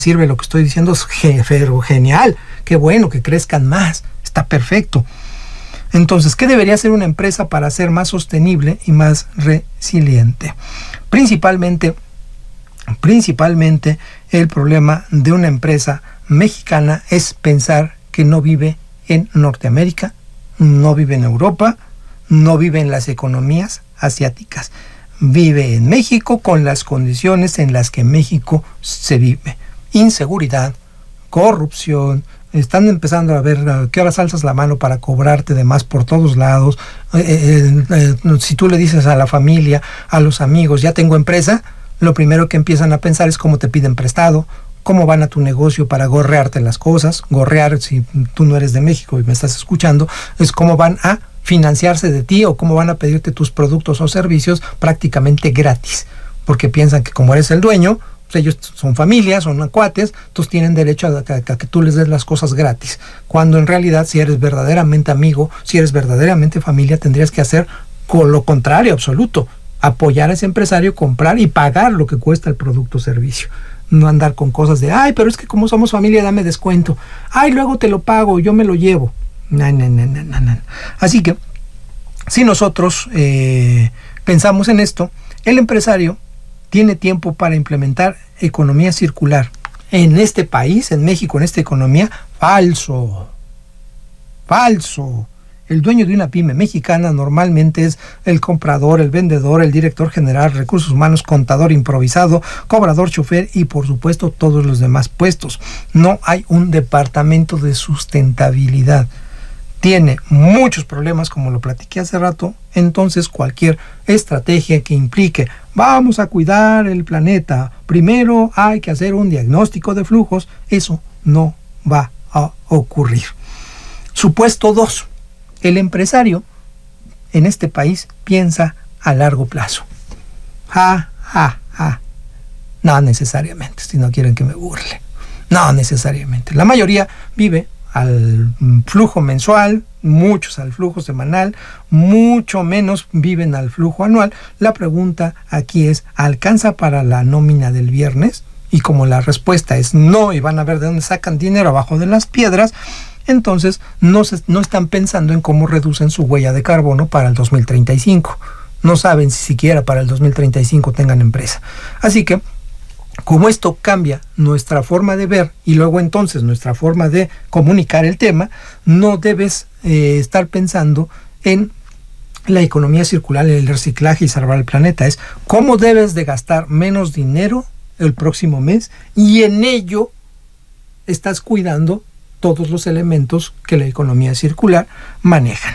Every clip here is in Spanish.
sirve lo que estoy diciendo, es genial, qué bueno, que crezcan más, está perfecto. Entonces, ¿qué debería hacer una empresa para ser más sostenible y más resiliente? Principalmente el problema de una empresa mexicana es pensar que no vive en Norteamérica, no vive en Europa, no vive en las economías asiáticas. Vive en México con las condiciones en las que México se vive. Inseguridad, corrupción, están empezando a ver a qué horas alzas la mano para cobrarte de más por todos lados. Si tú le dices a la familia, a los amigos, ya tengo empresa, lo primero que empiezan a pensar es cómo te piden prestado, cómo van a tu negocio para gorrearte las cosas. Gorrear, si tú no eres de México y me estás escuchando, es cómo van a financiarse de ti o cómo van a pedirte tus productos o servicios prácticamente gratis, porque piensan que como eres el dueño, pues ellos son familias, son cuates, entonces tienen derecho a que tú les des las cosas gratis, cuando en realidad, si eres verdaderamente amigo, si eres verdaderamente familia, tendrías que hacer con lo contrario absoluto, apoyar a ese empresario, comprar y pagar lo que cuesta el producto o servicio. No andar con cosas de, ay, pero es que como somos familia, dame descuento, ay, luego te lo pago, yo me lo llevo. No. Así que, si nosotros pensamos en esto, el empresario tiene tiempo para implementar economía circular. En este país, en México, en esta economía, falso. El dueño de una pyme mexicana normalmente es el comprador, el vendedor, el director general, recursos humanos, contador improvisado, cobrador, chofer y por supuesto todos los demás puestos. No hay un departamento de sustentabilidad. Tiene muchos problemas, como lo platiqué hace rato. Entonces cualquier estrategia que implique vamos a cuidar el planeta, primero hay que hacer un diagnóstico de flujos, eso no va a ocurrir. Supuesto 2. El empresario en este país piensa a largo plazo. No necesariamente, si no quieren que me burle. No necesariamente. La mayoría vive al flujo mensual, muchos al flujo semanal, mucho menos viven al flujo anual. La pregunta aquí es, ¿alcanza para la nómina del viernes? Y como la respuesta es no, y van a ver de dónde sacan dinero abajo de las piedras, entonces no están pensando en cómo reducen su huella de carbono para el 2035. No saben si siquiera para el 2035 tengan empresa. Así que, como esto cambia nuestra forma de ver y luego entonces nuestra forma de comunicar el tema, no debes estar pensando en la economía circular, el reciclaje y salvar el planeta. Es cómo debes de gastar menos dinero el próximo mes y en ello estás cuidando todos los elementos que la economía circular manejan.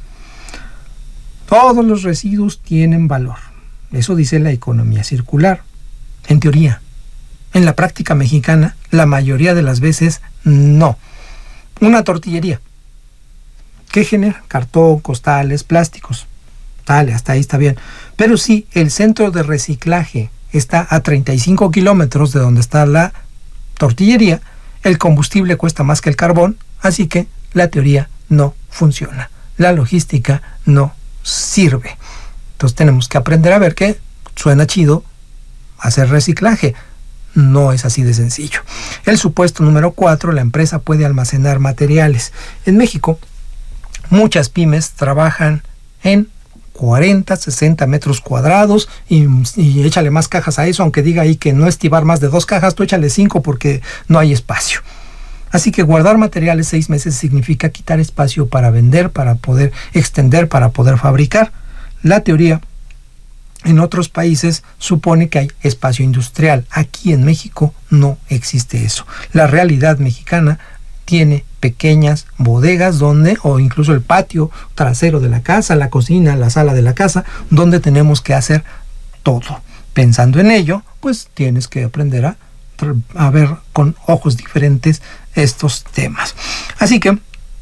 Todos los residuos tienen valor. Eso dice la economía circular, en teoría. En la práctica mexicana, la mayoría de las veces, no. Una tortillería, ¿qué genera? Cartón, costales, plásticos. Dale, hasta ahí está bien. Pero si el centro de reciclaje está a 35 kilómetros de donde está la tortillería, el combustible cuesta más que el carbón, así que la teoría no funciona. La logística no sirve. Entonces tenemos que aprender a ver que suena chido hacer reciclaje. No es así de sencillo. El supuesto número 4, la empresa puede almacenar materiales. En México, muchas pymes trabajan en 40, 60 metros cuadrados y échale más cajas a eso, aunque diga ahí que no estibar más de 2 cajas, tú échale 5 porque no hay espacio. Así que guardar materiales 6 meses significa quitar espacio para vender, para poder extender, para poder fabricar. La teoría en otros países supone que hay espacio industrial. Aquí en México no existe eso. La realidad mexicana tiene pequeñas bodegas donde, o incluso el patio trasero de la casa, la cocina, la sala de la casa, donde tenemos que hacer todo. Pensando en ello, pues tienes que aprender a ver con ojos diferentes estos temas. Así que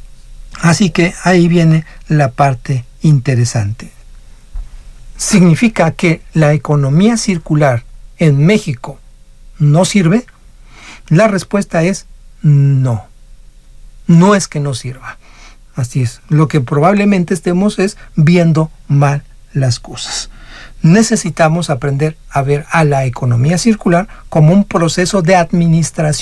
ahí viene la parte interesante. ¿Significa que la economía circular en México no sirve? La respuesta es no. No es que no sirva. Así es. Lo que probablemente estemos es viendo mal las cosas. necesitamos aprender a ver a la economía circular como un proceso de administración